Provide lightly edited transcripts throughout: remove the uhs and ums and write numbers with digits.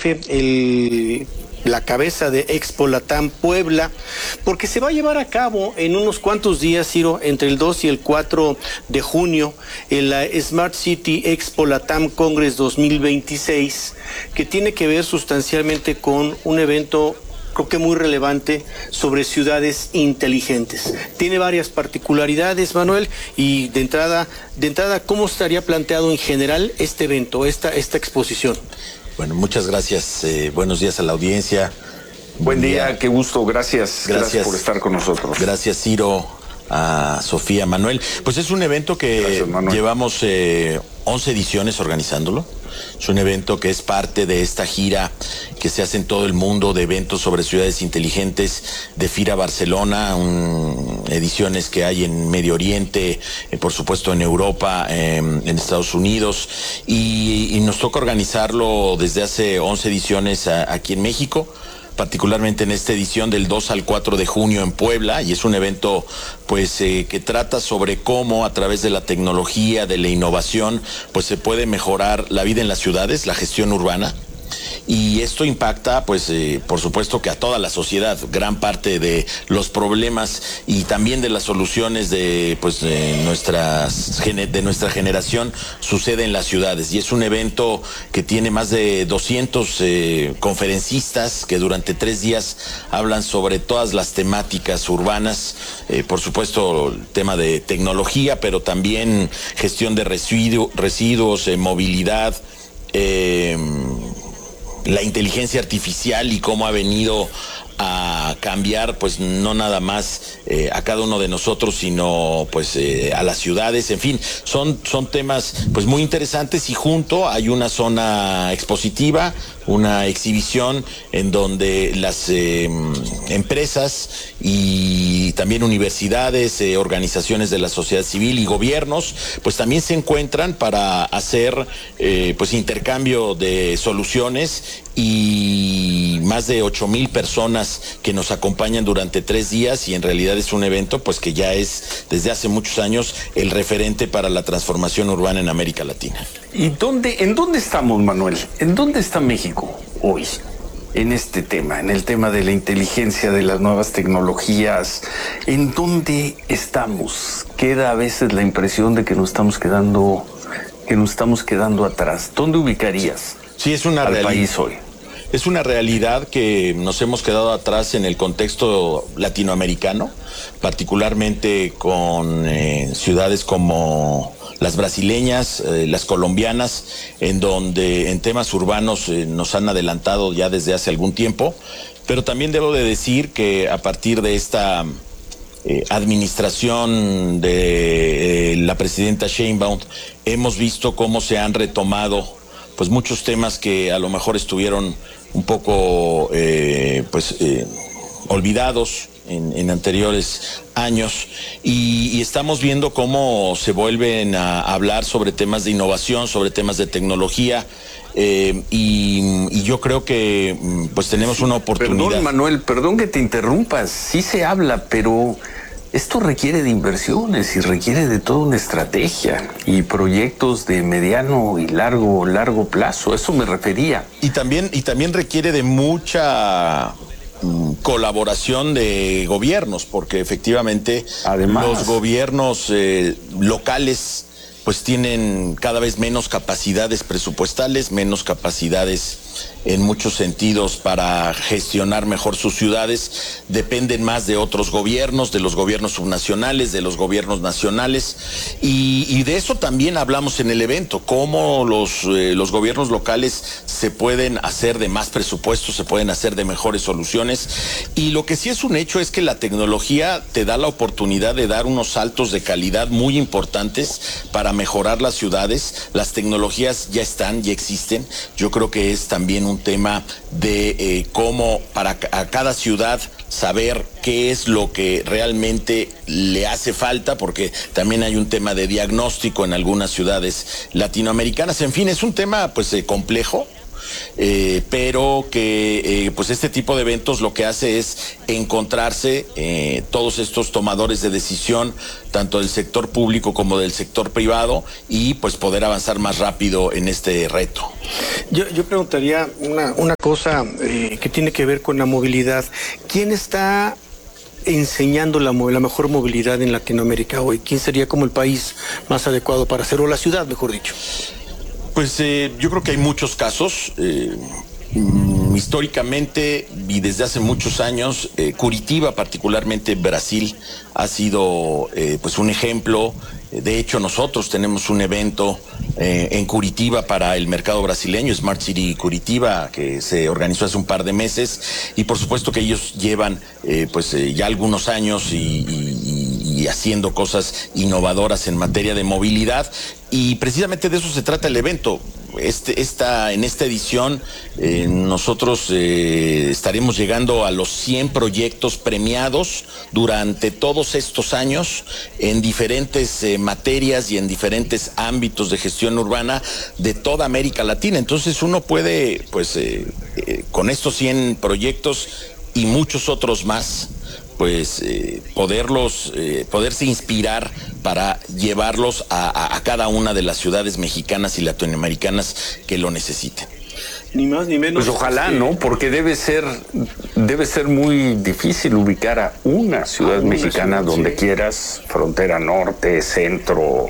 jefe, la cabeza de Expo Latam Puebla, porque se va a llevar a cabo en unos cuantos días, Ciro, entre el 2 y el 4 de junio, en la Smart City Expo Latam Congress 2026, que tiene que ver sustancialmente con un evento, creo que muy relevante, sobre ciudades inteligentes. Tiene varias particularidades, Manuel, y de entrada, ¿cómo estaría planteado en general este evento, esta exposición? Bueno, muchas gracias. Buenos días a la audiencia. Buen día, qué gusto. Gracias por estar con nosotros. Gracias, Ciro, a Sofía, Manuel. Pues es un evento que llevamos 11 ediciones organizándolo. Es un evento que es parte de esta gira que se hace en todo el mundo de eventos sobre ciudades inteligentes de FIRA Barcelona, ediciones que hay en Medio Oriente, por supuesto en Europa, en Estados Unidos, y nos toca organizarlo desde hace 11 ediciones aquí en México, particularmente en esta edición del 2 al 4 de junio en Puebla, y es un evento pues que trata sobre cómo a través de la tecnología, de la innovación, pues se puede mejorar la vida en las ciudades, la gestión urbana. Y esto impacta, pues, por supuesto que a toda la sociedad. Gran parte de los problemas y también de las soluciones de nuestra generación sucede en las ciudades. Y es un evento que tiene más de 200 conferencistas que durante 3 días hablan sobre todas las temáticas urbanas. Por supuesto, el tema de tecnología, pero también gestión de residuos, movilidad, la inteligencia artificial y cómo ha venido a cambiar, pues no nada más a cada uno de nosotros, sino pues a las ciudades. En fin, son temas pues muy interesantes, y junto hay una zona expositiva, una exhibición en donde las empresas y también universidades, organizaciones de la sociedad civil y gobiernos, pues también se encuentran para hacer pues intercambio de soluciones, y más de 8,000 personas que nos acompañan durante 3 días, y en realidad es un evento pues que ya es desde hace muchos años el referente para la transformación urbana en América Latina. ¿Y en dónde estamos, Manuel? ¿En dónde está México hoy en este tema, en el tema de la inteligencia, de las nuevas tecnologías? ¿En dónde estamos? Queda a veces la impresión de que nos estamos quedando atrás. ¿Dónde ubicarías al país hoy? Es una realidad que nos hemos quedado atrás en el contexto latinoamericano, particularmente con ciudades como las brasileñas, las colombianas, en donde en temas urbanos nos han adelantado ya desde hace algún tiempo. Pero también debo de decir que a partir de esta administración de la presidenta Sheinbaum, hemos visto cómo se han retomado pues muchos temas que a lo mejor estuvieron un poco olvidados en anteriores años, y estamos viendo cómo se vuelven a hablar sobre temas de innovación, sobre temas de tecnología, y yo creo que pues tenemos una oportunidad. Perdón, Manuel, perdón que te interrumpas, sí se habla, pero esto requiere de inversiones y requiere de toda una estrategia y proyectos de mediano y largo plazo. Eso me refería. Y también requiere de mucha colaboración de gobiernos, porque efectivamente además los gobiernos locales pues tienen cada vez menos capacidades presupuestales, menos capacidades en muchos sentidos para gestionar mejor sus ciudades, dependen más de otros gobiernos, de los gobiernos subnacionales, de los gobiernos nacionales, y de eso también hablamos en el evento, cómo los gobiernos locales se pueden hacer de más presupuestos, se pueden hacer de mejores soluciones, y lo que sí es un hecho es que la tecnología te da la oportunidad de dar unos saltos de calidad muy importantes para mejorar las ciudades. Las tecnologías ya existen. Yo creo que es también un tema de cómo a cada ciudad saber qué es lo que realmente le hace falta, porque también hay un tema de diagnóstico en algunas ciudades latinoamericanas. En fin, es un tema pues complejo, pero que pues este tipo de eventos lo que hace es encontrarse todos estos tomadores de decisión, tanto del sector público como del sector privado, y pues poder avanzar más rápido en este reto. Yo preguntaría una cosa que tiene que ver con la movilidad. ¿Quién está enseñando la mejor movilidad en Latinoamérica hoy? ¿Quién sería como el país más adecuado para hacerlo, o la ciudad, mejor dicho? Pues yo creo que hay muchos casos. Históricamente y desde hace muchos años, Curitiba, particularmente Brasil, ha sido pues un ejemplo. De hecho, nosotros tenemos un evento en Curitiba para el mercado brasileño, Smart City Curitiba, que se organizó hace un par de meses, y por supuesto que ellos llevan ya algunos años y haciendo cosas innovadoras en materia de movilidad, y precisamente de eso se trata el evento. En esta edición nosotros estaremos llegando a los 100 proyectos premiados durante todos estos años en diferentes materias y en diferentes ámbitos de gestión urbana de toda América Latina. Entonces uno puede, con estos 100 proyectos y muchos otros más, poderse inspirar para llevarlos a cada una de las ciudades mexicanas y latinoamericanas que lo necesiten. Ni más ni menos. Pues ojalá, ¿no? Porque debe ser muy difícil ubicar a una ciudad mexicana donde quieras, frontera norte, centro,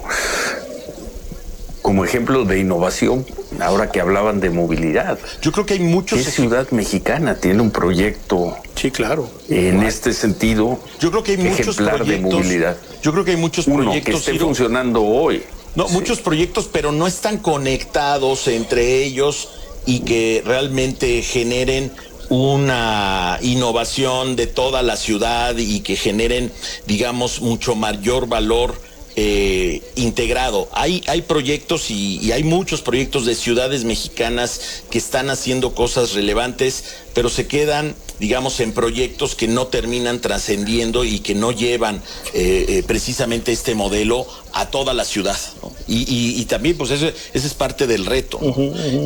como ejemplo de innovación, ahora que hablaban de movilidad. Yo creo que hay muchos... ¿Qué ciudad mexicana tiene un proyecto? Sí, claro. En este sentido, yo creo que hay muchos proyectos de movilidad. Yo creo que hay muchos proyectos que esté funcionando hoy. No, sí. Muchos proyectos, pero no están conectados entre ellos y que realmente generen una innovación de toda la ciudad y que generen, digamos, mucho mayor valor integrado. Hay proyectos y hay muchos proyectos de ciudades mexicanas que están haciendo cosas relevantes, pero se quedan, digamos, en proyectos que no terminan trascendiendo y que no llevan precisamente este modelo a toda la ciudad, ¿no? Y también, pues, ese es parte del reto, ¿no?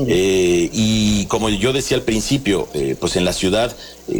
Y como yo decía al principio, pues en la ciudad,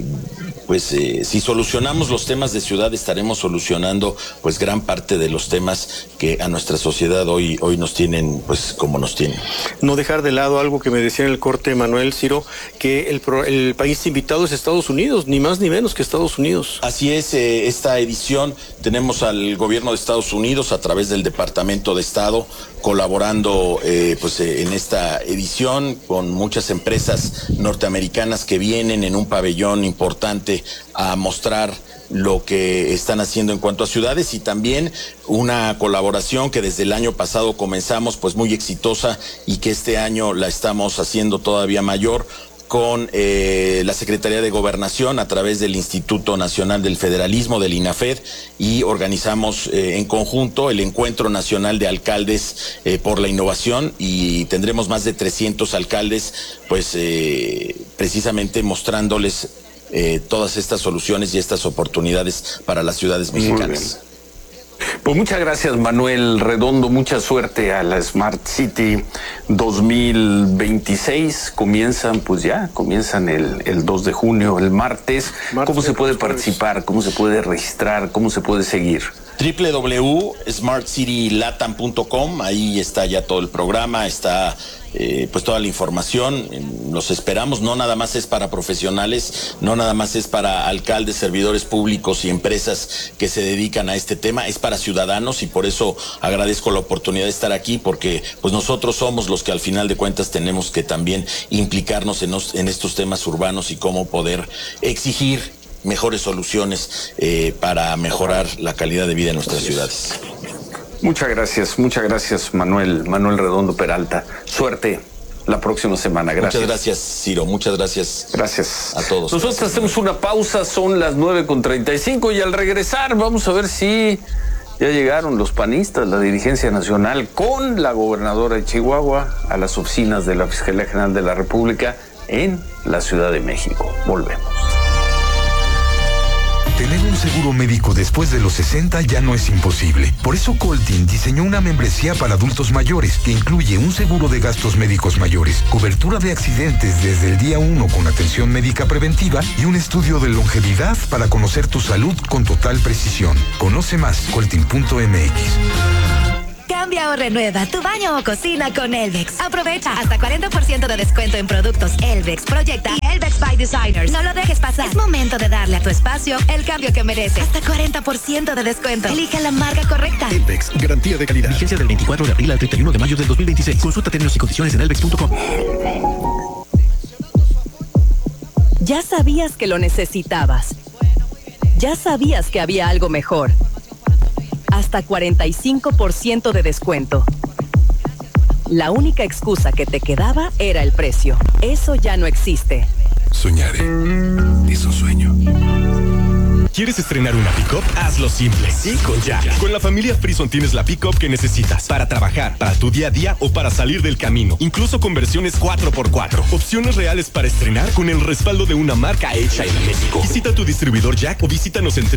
si solucionamos los temas de ciudad, estaremos solucionando, pues, gran parte de los temas que a nuestra sociedad hoy nos tienen, pues, como nos tienen. No dejar de lado algo que me decía en el corte, Manuel, Ciro, que el país invitado es Estados Unidos, ni más ni menos que Estados Unidos. Así es, esta edición tenemos al gobierno de Estados Unidos a través del Departamento de Estado colaborando en esta edición con muchas empresas norteamericanas que vienen en un pabellón importante a mostrar lo que están haciendo en cuanto a ciudades, y también una colaboración que desde el año pasado comenzamos, pues muy exitosa, y que este año la estamos haciendo todavía mayor con la Secretaría de Gobernación a través del Instituto Nacional del Federalismo, del INAFED, y organizamos en conjunto el Encuentro Nacional de Alcaldes por la Innovación, y tendremos más de 300 alcaldes, precisamente mostrándoles todas estas soluciones y estas oportunidades para las ciudades mexicanas. Pues muchas gracias, Manuel Redondo, mucha suerte a la Smart City 2026. Comienzan el 2 de junio, el martes. ¿Cómo se puede participar? ¿Cómo se puede registrar? ¿Cómo se puede seguir? www.smartcitylatam.com, ahí está ya todo el programa, está toda la información. Los esperamos. No nada más es para profesionales, no nada más es para alcaldes, servidores públicos y empresas que se dedican a este tema, es para ciudadanos, y por eso agradezco la oportunidad de estar aquí, porque pues nosotros somos los que al final de cuentas tenemos que también implicarnos en estos temas urbanos y cómo poder exigir mejores soluciones para mejorar la calidad de vida en nuestras ciudades. Muchas gracias, Manuel Redondo Peralta. Suerte la próxima semana. Gracias. Muchas gracias, Ciro. Muchas gracias. Gracias a todos. Nosotros hacemos una pausa, son las 9:35, y al regresar vamos a ver si ya llegaron los panistas, la dirigencia nacional, con la gobernadora de Chihuahua a las oficinas de la Fiscalía General de la República en la Ciudad de México. Volvemos. Tener un seguro médico después de los 60 ya no es imposible. Por eso Coltin diseñó una membresía para adultos mayores que incluye un seguro de gastos médicos mayores, cobertura de accidentes desde el día 1 con atención médica preventiva y un estudio de longevidad para conocer tu salud con total precisión. Conoce más, coltin.mx. Cambia o renueva tu baño o cocina con Elvex. Aprovecha hasta 40% de descuento en productos Elvex, Proyecta y Elvex by Designers. No lo dejes pasar. Es momento de darle a tu espacio el cambio que merece. Hasta 40% de descuento. Elige la marca correcta. Elvex, garantía de calidad. Vigencia del 24 de abril al 31 de mayo del 2026. Consulta términos y condiciones en elvex.com. Ya sabías que lo necesitabas. Ya sabías que había algo mejor. Hasta 45% de descuento. La única excusa que te quedaba era el precio. Eso ya no existe. Soñar es un sueño. ¿Quieres estrenar una pick-up? Hazlo simple y con Jack. Con la familia Frison tienes la pick-up que necesitas para trabajar, para tu día a día o para salir del camino. Incluso con versiones 4x4. Opciones reales para estrenar con el respaldo de una marca hecha en México. Visita tu distribuidor Jack o visítanos en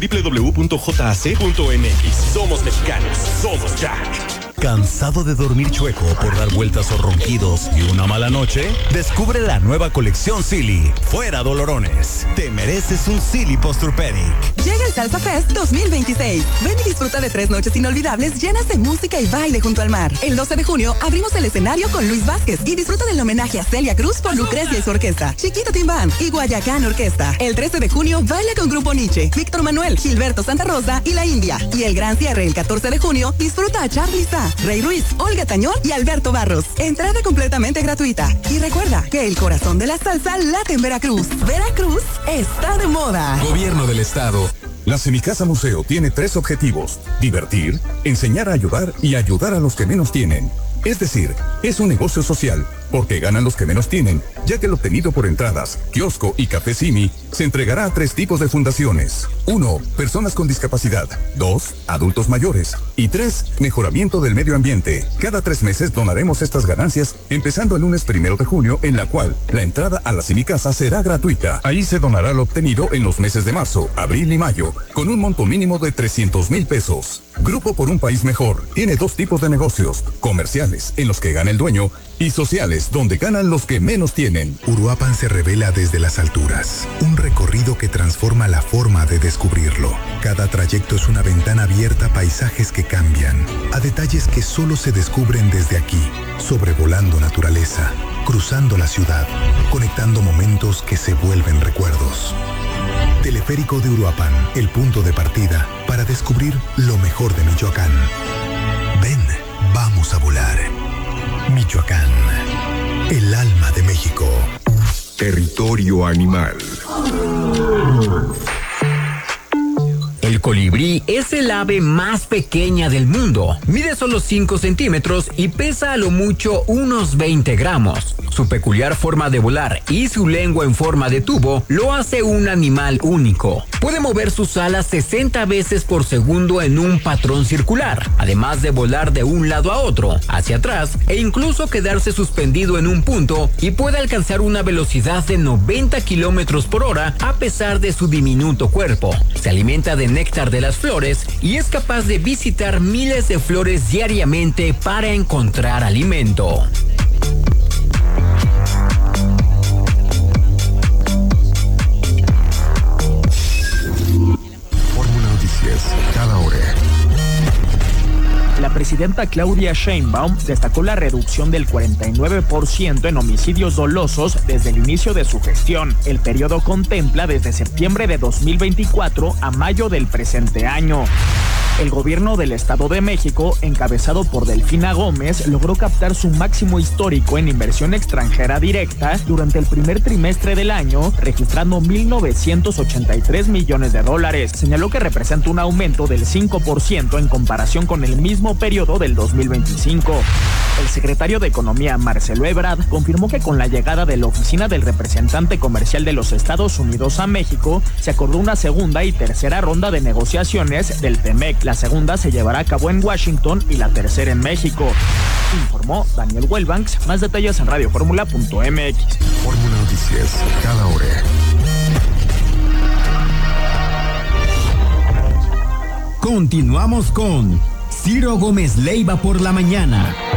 www.jac.mx. Somos mexicanos. Somos Jack. ¿Cansado de dormir chueco por dar vueltas o ronquidos y una mala noche? Descubre la nueva colección Silly. Fuera dolorones. Te mereces un Silly Posturpedic. Llega el Salsa Fest 2026. Ven y disfruta de 3 noches inolvidables llenas de música y baile junto al mar. El 12 de junio abrimos el escenario con Luis Vázquez y disfruta del homenaje a Celia Cruz por Lucrecia y su orquesta, Chiquito Tim Band y Guayacán Orquesta. El 13 de junio baila con Grupo Nietzsche, Víctor Manuel, Gilberto Santa Rosa y La India. Y el gran cierre el 14 de junio disfruta a Charly Sa, Rey Ruiz, Olga Tañón y Alberto Barros. Entrada completamente gratuita. Y recuerda que el corazón de la salsa late en Veracruz. Veracruz está de moda. Gobierno del Estado. La Semicasa Museo tiene 3 objetivos: divertir, enseñar a ayudar y ayudar a los que menos tienen. Es decir, es un negocio social, porque ganan los que menos tienen, ya que lo obtenido por entradas, kiosco y café Simi se entregará a 3 tipos de fundaciones. 1. Personas con discapacidad. 2. Adultos mayores. Y 3. Mejoramiento del medio ambiente. Cada 3 meses donaremos estas ganancias, empezando el lunes 1 de junio, en la cual la entrada a la Semicasa será gratuita. Ahí se donará lo obtenido en los meses de marzo, abril y mayo, con un monto mínimo de 300,000 pesos. Grupo por un País Mejor tiene 2 tipos de negocios: comerciales, en los que gana el dueño, y sociales, donde ganan los que menos tienen. Uruapan se revela desde las alturas. Un recorrido que transforma la forma de descubrirlo. Cada trayecto es una ventana abierta a paisajes que cambian, a detalles que solo se descubren desde aquí, sobrevolando naturaleza, cruzando la ciudad, conectando momentos que se vuelven recuerdos. Teleférico de Uruapan, el punto de partida para descubrir lo mejor de Michoacán. Ven, vamos a volar. Michoacán, el alma de México. Territorio animal. El colibrí es el ave más pequeña del mundo. Mide solo 5 centímetros y pesa a lo mucho unos 20 gramos. Su peculiar forma de volar y su lengua en forma de tubo lo hace un animal único. Puede mover sus alas 60 veces por segundo en un patrón circular, además de volar de un lado a otro, hacia atrás e incluso quedarse suspendido en un punto, y puede alcanzar una velocidad de 90 kilómetros por hora a pesar de su diminuto cuerpo. Se alimenta de néctar de las flores y es capaz de visitar miles de flores diariamente para encontrar alimento. Cada hora. La presidenta Claudia Sheinbaum destacó la reducción del 49% en homicidios dolosos desde el inicio de su gestión. El periodo contempla desde septiembre de 2024 a mayo del presente año. El gobierno del Estado de México, encabezado por Delfina Gómez, logró captar su máximo histórico en inversión extranjera directa durante el primer trimestre del año, registrando 1,983 millones de dólares. Señaló que representa un aumento del 5% en comparación con el mismo periodo del 2025. El secretario de Economía, Marcelo Ebrard, confirmó que con la llegada de la Oficina del Representante Comercial de los Estados Unidos a México, se acordó una segunda y tercera ronda de negociaciones del TEMEC. La segunda se llevará a cabo en Washington y la tercera en México. Informó Daniel Wellbanks. Más detalles en radioformula.mx. Fórmula Noticias, cada hora. Continuamos con Ciro Gómez Leiva por la mañana.